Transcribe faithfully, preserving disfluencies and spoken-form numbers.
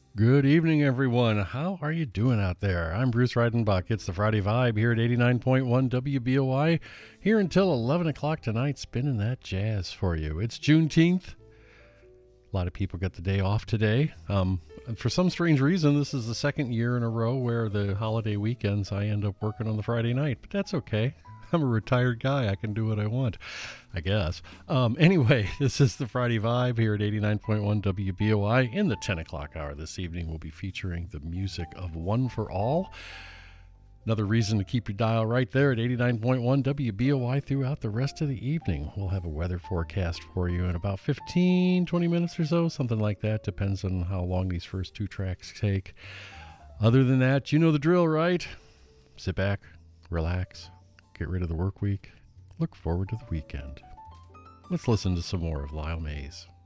Good evening, everyone. How are you doing out there? I'm Bruce Reidenbach. It's the Friday Vibe here at eighty-nine point one W B O I. Here until eleven o'clock tonight, spinning that jazz for you. It's Juneteenth. A lot of people get the day off today. Um, and for some strange reason, this is the second year in a row where the holiday weekends I end up working on the Friday night. But that's okay. I'm a retired guy. I can do what I want, I guess. Um, anyway, this is the Friday Vibe here at eighty-nine point one W B O I. In the ten o'clock hour this evening, we'll be featuring the music of One for All. Another reason to keep your dial right there at eighty-nine point one W B O I throughout the rest of the evening. We'll have a weather forecast for you in about fifteen, twenty minutes or so, something like that. Depends on how long these first two tracks take. Other than that, you know the drill, right? Sit back, relax. Get rid of the work week. Look forward to the weekend. Let's listen to some more of Lyle Mays.